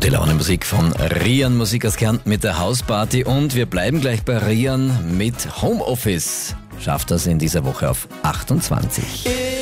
Gute Laune Musik von Rian, Musik aus Kärnten mit der Hausparty, und wir bleiben gleich bei Rian mit Homeoffice. Schafft das in dieser Woche auf 28.